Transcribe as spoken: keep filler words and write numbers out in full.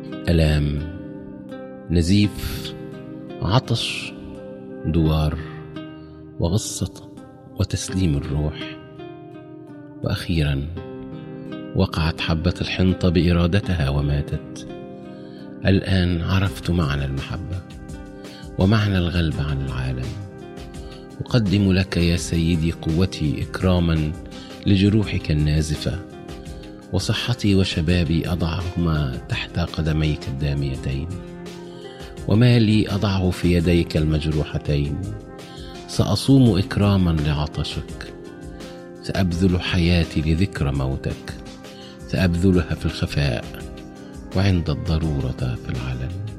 ألام، نزيف، عطش، دوار، وغصة، وتسليم الروح. وأخيرا وقعت حبة الحنطة بإرادتها وماتت. الآن عرفت معنى المحبة ومعنى الغلب عن العالم. أقدم لك يا سيدي قوتي إكراما لجروحك النازفة، وصحتي وشبابي أضعهما تحت قدميك الداميتين، ومالي أضعه في يديك المجروحتين. سأصوم إكراما لعطشك، سأبذل حياتي لذكرى موتك، سأبذلها في الخفاء وعند الضرورة في العلن.